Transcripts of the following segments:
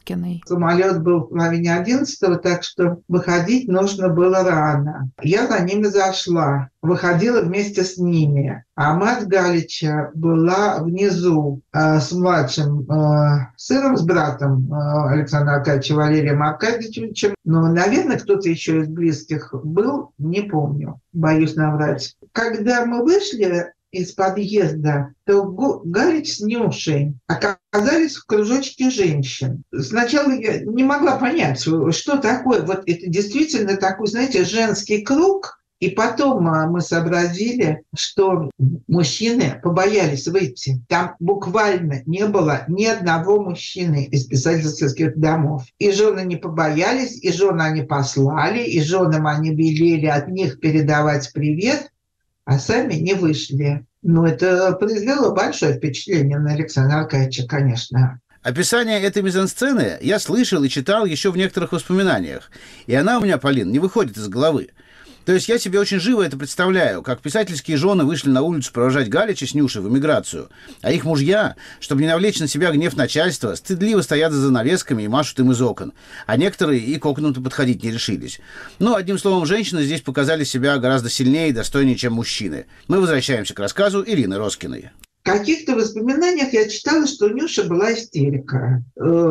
Роскиной. Самолет был в половине 11, так что выходить нужно было рано. Я за ними зашла, выходила вместе с ними. А мать Галича была внизу с младшим сыном, с братом Александра Аркадьевича, Валерием Аркадьевичем. Но, наверное, кто-то еще из близких был, не помню, боюсь наврать. Когда мы вышли из подъезда, то Галич с Нюшей оказались в кружочке женщин. Сначала я не могла понять, что такое. Вот это действительно такой, знаете, женский круг. И потом мы сообразили, что мужчины побоялись выйти. Там буквально не было ни одного мужчины из писательских домов. И жены не побоялись, и жены они послали, и женам они велели от них передавать привет, а сами не вышли. Но это произвело большое впечатление на Александра Аркадьевича, конечно. Описание этой мизансцены я слышал и читал еще в некоторых воспоминаниях. И она у меня, Полин, не выходит из головы. То есть я себе очень живо это представляю, как писательские жены вышли на улицу провожать Галича с Нюшей в эмиграцию, а их мужья, чтобы не навлечь на себя гнев начальства, стыдливо стоят за занавесками и машут им из окон, а некоторые и к окнам-то подходить не решились. Но, одним словом, женщины здесь показали себя гораздо сильнее и достойнее, чем мужчины. Мы возвращаемся к рассказу Ирины Роскиной. В каких-то воспоминаниях я читала, что у Нюши была истерика.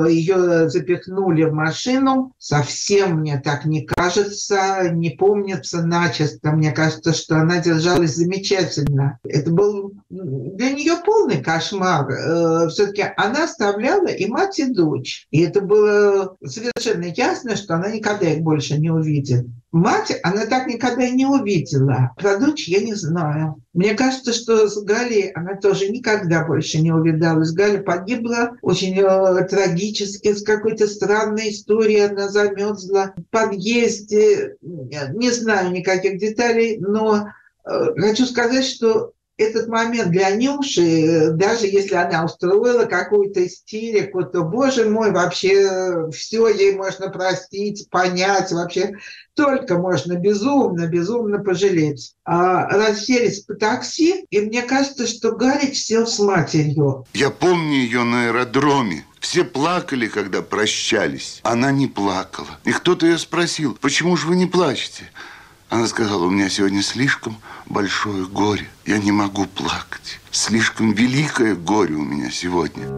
Ее запихнули в машину. Совсем мне так не кажется, не помнится начисто. Мне кажется, что она держалась замечательно. Это был для нее полный кошмар. Все-таки она оставляла и мать, и дочь. И это было совершенно ясно, что она никогда их больше не увидит. Мать она так никогда и не увидела. Про дочь я не знаю. Мне кажется, что с Галей она тоже никогда больше не увидалась. Галя погибла очень трагически, с какой-то странной историей. Она замерзла в подъезде. Не знаю никаких деталей, но хочу сказать, что этот момент для Нюши, даже если она устроила какую-то истерику, то, боже мой, вообще все ей можно простить, понять, вообще только можно безумно пожалеть. Расселись по такси, и мне кажется, что Галич сел с матерью. Я помню ее на аэродроме. Все плакали, когда прощались. Она не плакала. И кто-то ее спросил, почему же вы не плачете? Она сказала, у меня сегодня слишком большое горе. Я не могу плакать. Слишком великое горе у меня сегодня.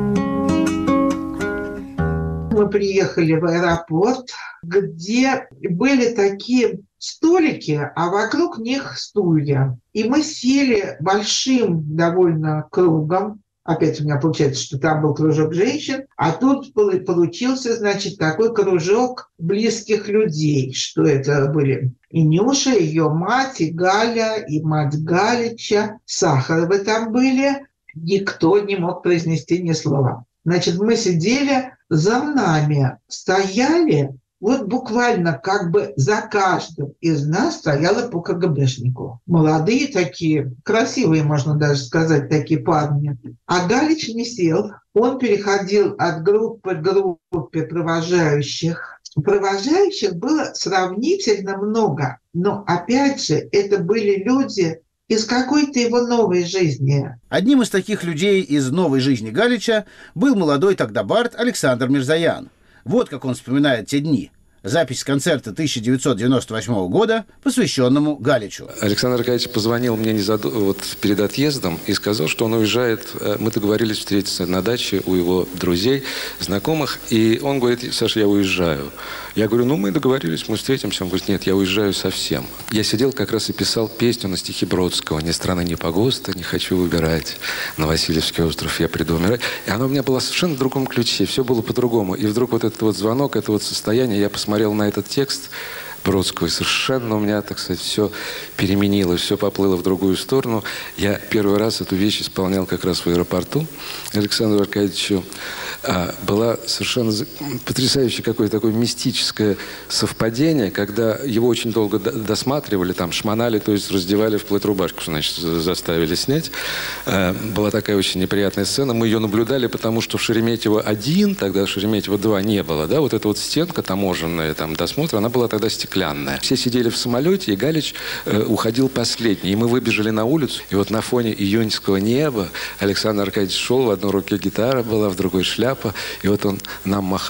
Мы приехали в аэропорт, где были такие столики, а вокруг них стулья. И мы сели большим довольно кругом. Опять у меня получается, что там был кружок женщин, а тут получился, значит, такой кружок близких людей, что это были и Нюша, ее мать, и Галя, и мать Галича, Сахаровы там были. Никто не мог произнести ни слова. Значит, мы сидели, за нами стояли, вот буквально как бы за каждым из нас стояло по КГБшнику. Молодые такие, красивые, можно даже сказать, такие парни. А Галич не сел. Он переходил от группы к группе провожающих. Провожающих было сравнительно много. Но, опять же, это были люди из какой-то его новой жизни. Одним из таких людей из новой жизни Галича был молодой тогда бард Александр Мирзоян. Вот как он вспоминает те дни. Запись концерта 1998 года, посвященному Галичу. Александр Аркадьевич позвонил мне перед отъездом и сказал, что он уезжает. Мы договорились встретиться на даче у его друзей, знакомых. И он говорит, Саша, я уезжаю. Я говорю, мы договорились, мы встретимся. Он говорит, нет, я уезжаю совсем. Я сидел как раз и писал песню на стихи Бродского. «Ни страны, ни погоста, не хочу выбирать. На Васильевский остров я приду умирать». И она у меня была совершенно в другом ключе. Все было по-другому. И вдруг этот звонок, это состояние, я посмотрел на этот текст Бродского, и совершенно у меня, так сказать, все переменилось, все поплыло в другую сторону. Я первый раз эту вещь исполнял как раз в аэропорту Александру Аркадьевичу. Была совершенно потрясающее какое-то такое мистическое совпадение, когда его очень долго досматривали, там шмонали, то есть раздевали вплоть рубашку, значит, заставили снять. Была такая очень неприятная сцена. Мы ее наблюдали, потому что в Шереметьево-1, тогда Шереметьево-2 не было, да, вот эта вот стенка таможенная, там, досмотра, она была тогда стеклянная. Все сидели в самолете, и Галич уходил последний. И мы выбежали на улицу, и вот на фоне июньского неба Александр Аркадьевич шел, в одной руке гитара была, в другой шляпа, и вот он нам махал.